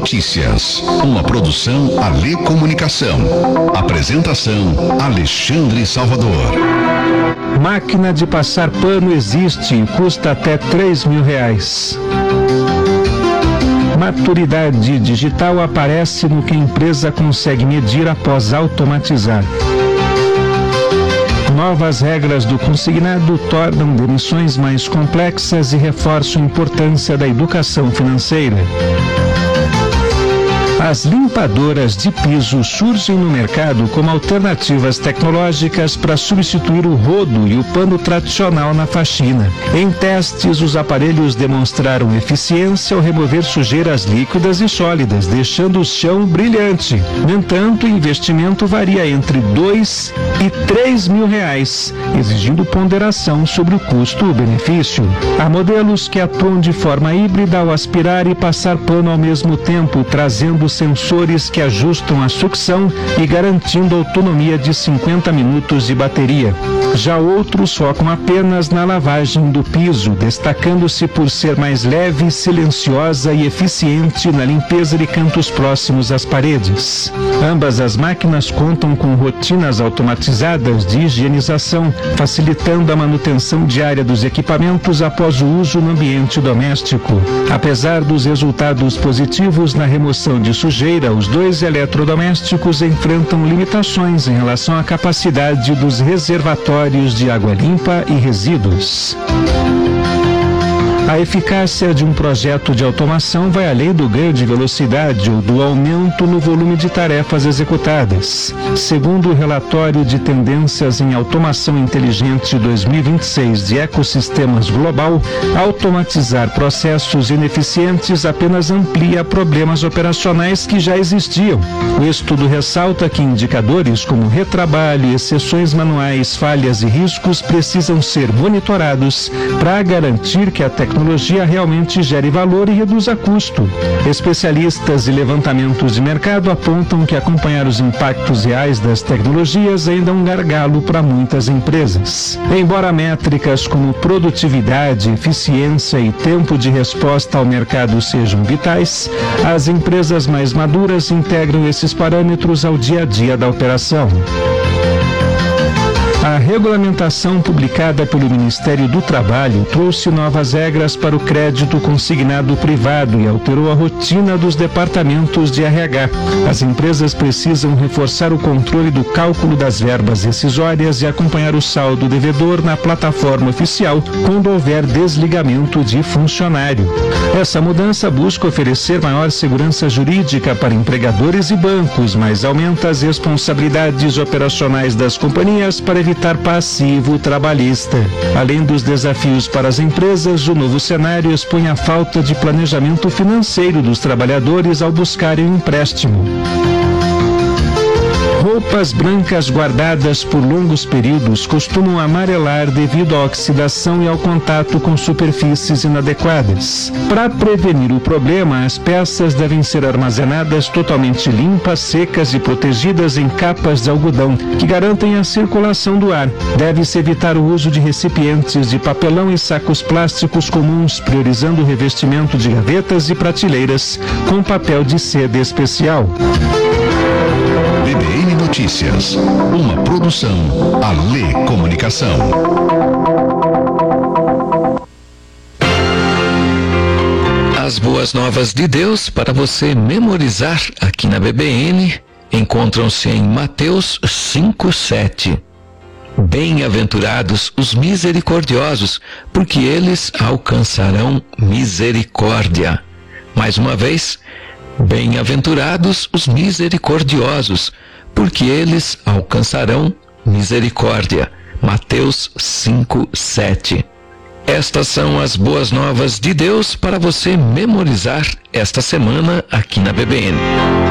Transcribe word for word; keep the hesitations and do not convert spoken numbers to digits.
Notícias, uma produção Alê Comunicação. Apresentação Alexandre Salvador. Máquina de passar pano existe e custa até três mil reais. Maturidade digital aparece no que a empresa consegue medir após automatizar. Novas regras do consignado tornam demissões mais complexas e reforçam a importância da educação financeira. As limpadoras de piso surgem no mercado como alternativas tecnológicas para substituir o rodo e o pano tradicional na faxina. Em testes, os aparelhos demonstraram eficiência ao remover sujeiras líquidas e sólidas, deixando o chão brilhante. No entanto, o investimento varia entre dois e três mil reais, exigindo ponderação sobre o custo-benefício. Há modelos que atuam de forma híbrida ao aspirar e passar pano ao mesmo tempo, trazendo sensores que ajustam a sucção e garantindo autonomia de cinquenta minutos de bateria. Já outros focam apenas na lavagem do piso, destacando-se por ser mais leve, silenciosa e eficiente na limpeza de cantos próximos às paredes. Ambas as máquinas contam com rotinas automatizadas de higienização, facilitando a manutenção diária dos equipamentos após o uso no ambiente doméstico. Apesar dos resultados positivos na remoção de sujeira, os dois eletrodomésticos enfrentam limitações em relação à capacidade dos reservatórios de água limpa e resíduos. A eficácia de um projeto de automação vai além do ganho de velocidade ou do aumento no volume de tarefas executadas. Segundo o relatório de tendências em automação inteligente dois mil e vinte e seis de Ecossistemas Global, automatizar processos ineficientes apenas amplia problemas operacionais que já existiam. O estudo ressalta que indicadores como retrabalho, exceções manuais, falhas e riscos precisam ser monitorados para garantir que a tecnologia A tecnologia realmente gere valor e reduza custo. Especialistas e levantamentos de mercado apontam que acompanhar os impactos reais das tecnologias ainda é um gargalo para muitas empresas. Embora métricas como produtividade, eficiência e tempo de resposta ao mercado sejam vitais, as empresas mais maduras integram esses parâmetros ao dia a dia da operação. A regulamentação publicada pelo Ministério do Trabalho trouxe novas regras para o crédito consignado privado e alterou a rotina dos departamentos de R H. As empresas precisam reforçar o controle do cálculo das verbas rescisórias e acompanhar o saldo devedor na plataforma oficial quando houver desligamento de funcionário. Essa mudança busca oferecer maior segurança jurídica para empregadores e bancos, mas aumenta as responsabilidades operacionais das companhias para evitar passivo trabalhista. Além dos desafios para as empresas, o novo cenário expõe a falta de planejamento financeiro dos trabalhadores ao buscarem um empréstimo. Roupas brancas guardadas por longos períodos costumam amarelar devido à oxidação e ao contato com superfícies inadequadas. Para prevenir o problema, as peças devem ser armazenadas totalmente limpas, secas e protegidas em capas de algodão, que garantem a circulação do ar. Deve-se evitar o uso de recipientes de papelão e sacos plásticos comuns, priorizando o revestimento de gavetas e prateleiras com papel de seda especial. B B N Notícias, uma produção Alê Comunicação. As boas novas de Deus para você memorizar aqui na B B N encontram-se em Mateus cinco, sete. Bem-aventurados os misericordiosos, porque eles alcançarão misericórdia. Mais uma vez, bem-aventurados os misericordiosos, porque eles alcançarão misericórdia. Mateus cinco, sete. Estas são as boas novas de Deus para você memorizar esta semana aqui na B B N.